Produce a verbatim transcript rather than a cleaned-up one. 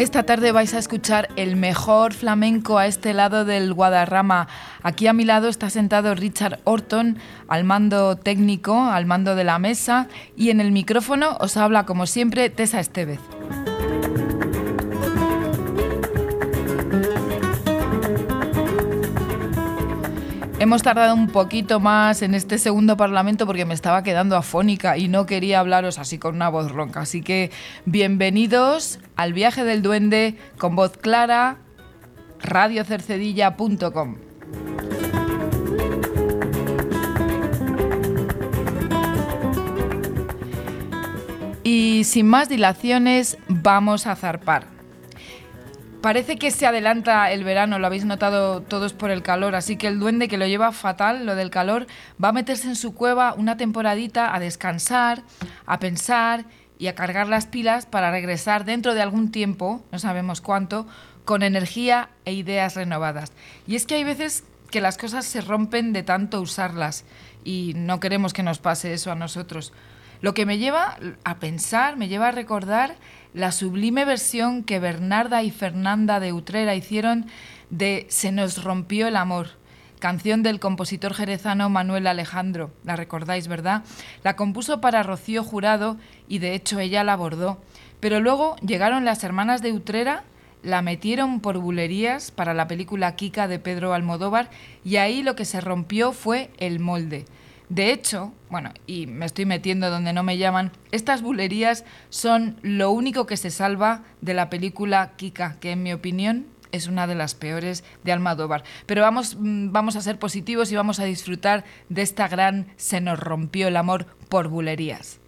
Esta tarde vais a escuchar el mejor flamenco a este lado del Guadarrama. Aquí a mi lado está sentado Richard Horton, al mando técnico, al mando de la mesa, y en el micrófono os habla, como siempre, Tessa Estevez. Hemos tardado un poquito más en este segundo parlamento porque me estaba quedando afónica y no quería hablaros así con una voz ronca. Así que bienvenidos al viaje del duende con voz clara, radio cercedilla punto com. Y sin más dilaciones, vamos a zarpar. Parece que se adelanta el verano, lo habéis notado todos por el calor, así que el duende, que lo lleva fatal, lo del calor, va a meterse en su cueva una temporadita a descansar, a pensar y a cargar las pilas para regresar dentro de algún tiempo, no sabemos cuánto, con energía e ideas renovadas. Y es que hay veces que las cosas se rompen de tanto usarlas y no queremos que nos pase eso a nosotros. Lo que me lleva a pensar, me lleva a recordar la sublime versión que Bernarda y Fernanda de Utrera hicieron de Se nos rompió el amor, canción del compositor jerezano Manuel Alejandro. La recordáis, ¿verdad? La compuso para Rocío Jurado y de hecho ella la abordó. Pero luego llegaron las hermanas de Utrera, la metieron por bulerías para la película Kika de Pedro Almodóvar y ahí lo que se rompió fue el molde. De hecho, bueno, y me estoy metiendo donde no me llaman, estas bulerías son lo único que se salva de la película Kika, que en mi opinión es una de las peores de Almodóvar. Pero vamos, vamos a ser positivos y vamos a disfrutar de esta gran Se nos rompió el amor por bulerías.